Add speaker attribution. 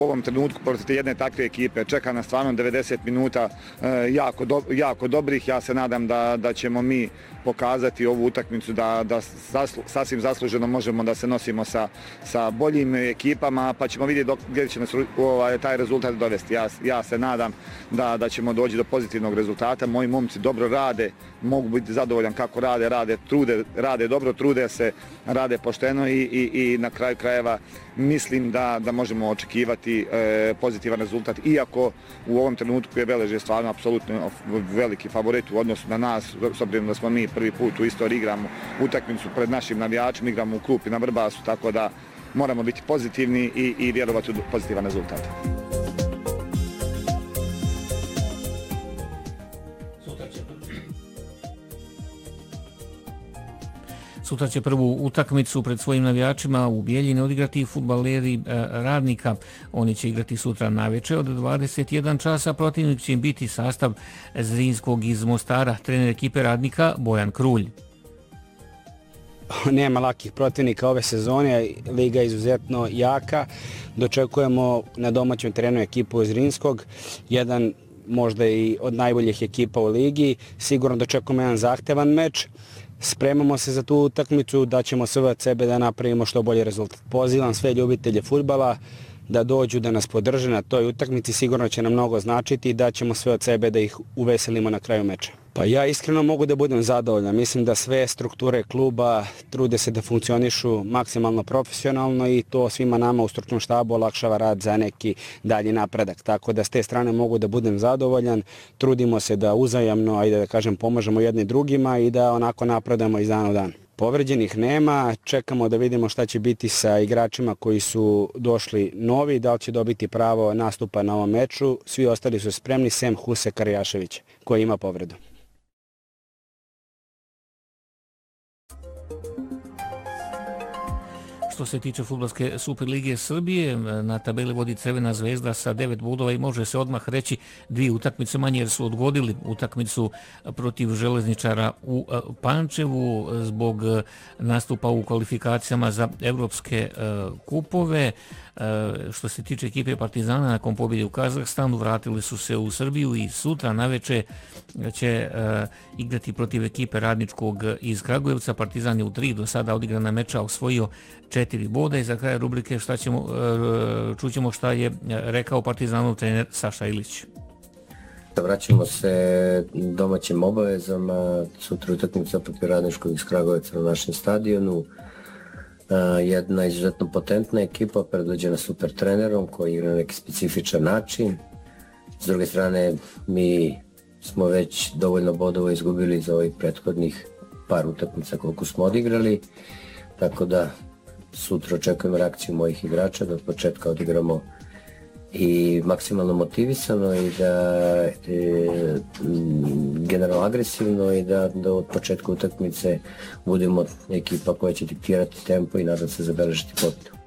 Speaker 1: U ovom trenutku protiv jedne takve ekipe čeka nas stvarno 90 minuta jako dobrih. Ja se nadam da ćemo mi pokazati ovu utakmicu da sasvim zasluženo možemo da se nosimo sa boljim ekipama, pa ćemo vidjeti gdje će nas taj rezultat dovesti. Ja se nadam da ćemo doći do pozitivnog rezultata. Moji momci dobro rade, mogu biti zadovoljan kako rade dobro, trude se, rade pošteno i na kraju krajeva mislim da možemo očekivati pozitivan rezultat, iako u ovom trenutku je Velež stvarno apsolutno veliki favorit u odnosu na nas, s obzirom da smo mi prvi put u istoriji igramo utakmicu pred našim navijačima, igramo u klupi na Vrbasu, tako da moramo biti pozitivni i vjerovati u pozitivan rezultat.
Speaker 2: Sutra će prvu utakmicu pred svojim navijačima u Bijeljini odigrati fudbaleri Radnika. Oni će igrati sutra navečer od 21 časa. Protivnik će im biti sastav Zrinskog iz Mostara, trener ekipe Radnika Bojan Krulj.
Speaker 3: Nema lakih protivnika ove sezone, liga je izuzetno jaka. Dočekujemo na domaćem terenu ekipu Zrinskog, jedan možda i od najboljih ekipa u ligi. Sigurno dočekujemo jedan zahtevan meč. Spremamo se za tu utakmicu, da ćemo sve od sebe da napravimo što bolji rezultat. Pozivam sve ljubitelje fudbala da dođu da nas podrže na toj utakmici, sigurno će nam mnogo značiti i da ćemo sve od sebe da ih uveselimo na kraju meča. Pa ja iskreno mogu da budem zadovoljan. Mislim da sve strukture kluba trude se da funkcionišu maksimalno profesionalno i to svima nama u stručnom štabu olakšava rad za neki dalji napredak. Tako da s te strane mogu da budem zadovoljan. Trudimo se da uzajamno, ajde da kažem, pomažemo jedni drugima i da onako napredujemo iz dana u dan. Povređenih nema, čekamo da vidimo šta će biti sa igračima koji su došli novi, da li će dobiti pravo nastupa na ovom meču. Svi ostali su spremni, sem Huse Karjaševića, koji ima povredu.
Speaker 2: Što se tiče fudbalske Superlige Srbije, na tabeli vodi Crvena zvezda sa 9 bodova i može se odmah reći 2 utakmice manje jer su odgodili utakmicu protiv Železničara u Pančevu zbog nastupa u kvalifikacijama za evropske kupove. Što se tiče ekipe Partizana, nakon pobjede u Kazahstanu vratili su se u Srbiju i sutra naveče će igrati protiv ekipe Radničkog iz Kragujevca. Partizan je u 3 do sada odigrana meča osvojio 4 boda i za kraj rubrike čućemo šta je rekao Partizanov trener Saša Ilić.
Speaker 4: Vraćamo se domaćim obavezama, sutra utakmica protiv Radničkog iz Kragujevca na našem stadionu. Jedna izuzetno potentna ekipa predvođena super trenerom koji igra na neki specifičan način. S druge strane, mi smo već dovoljno bodova izgubili za ovih prethodnih par utakmica koliko smo odigrali, tako da sutra očekujem reakciju mojih igrača da od početka odigramo i maksimalno motivisano i da generalno agresivno i da od početka utakmice budemo ekipa koja će diktirati tempo i nadam se zabeležiti pobjedu.